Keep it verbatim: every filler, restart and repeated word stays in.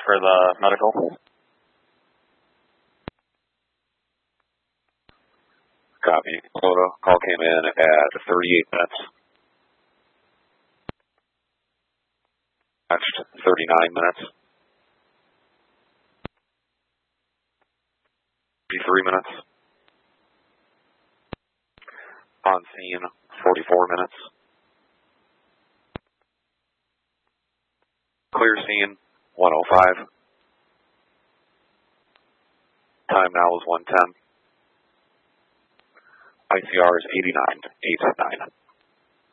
for the medical. Copy. Photo call came in at thirty-eight minutes. Matched thirty-nine minutes. fifty-three minutes. On scene, forty-four minutes. Clear scene, one oh five. Time now is one ten. I C R is eighty-nine, eight nine.